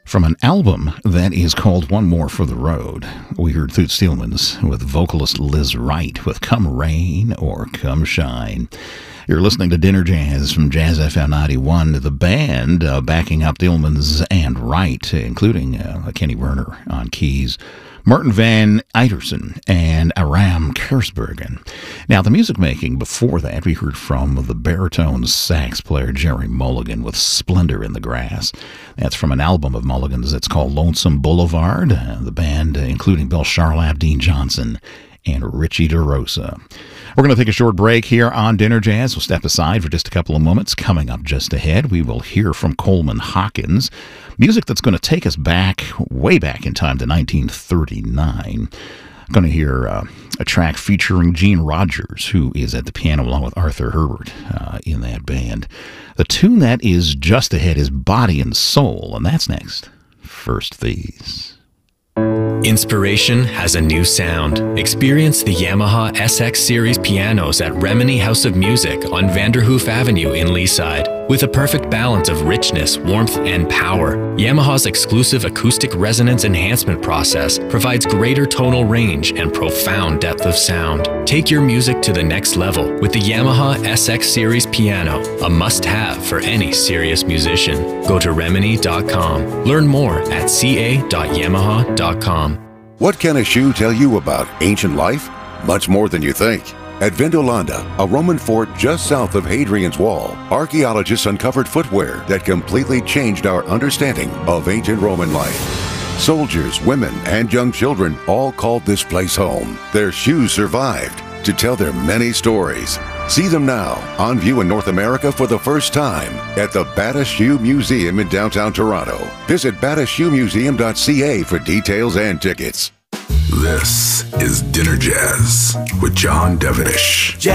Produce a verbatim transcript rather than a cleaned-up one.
From an album that is called One More for the Road, we heard Toots Thielemans with vocalist Liz Wright with Come Rain or Come Shine. You're listening to Dinner Jazz from Jazz F M ninety-one. The band uh, backing up Thielemans and Wright, including uh, Kenny Werner on keys, Martin Van Iterson, and Aram Kersbergen. Now, the music making before that, we heard from the baritone sax player Jerry Mulligan with Splendor in the Grass. That's from an album of Mulligan's that's called Lonesome Boulevard. Uh, the band, uh, including Bill Charlap, Dean Johnson, and Richie DeRosa. We're going to take a short break here on Dinner Jazz. We'll step aside for just a couple of moments. Coming up just ahead, we will hear from Coleman Hawkins, music that's going to take us back, way back in time to nineteen thirty-nine. I'm going to hear uh, a track featuring Gene Rogers, who is at the piano along with Arthur Herbert uh, in that band. The tune that is just ahead is Body and Soul, and that's next. First, these. Inspiration has a new sound. Experience the Yamaha S X Series pianos at Remini House of Music on Vanderhoof Avenue in Leaside. With a perfect balance of richness, warmth, and power, Yamaha's exclusive acoustic resonance enhancement process provides greater tonal range and profound depth of sound. Take your music to the next level with the Yamaha S X Series piano, a must-have for any serious musician. Go to remini dot com. Learn more at c a dot yamaha dot com. What can a shoe tell you about ancient life? Much more than you think. At Vindolanda, a Roman fort just south of Hadrian's Wall, archaeologists uncovered footwear that completely changed our understanding of ancient Roman life. Soldiers, women, and young children all called this place home. Their shoes survived to tell their many stories. See them now, on view in North America for the first time at the Bata Shoe Museum in downtown Toronto. Visit bata shoe museum dot c a for details and tickets. This is Dinner Jazz with John Devenish. Jazz.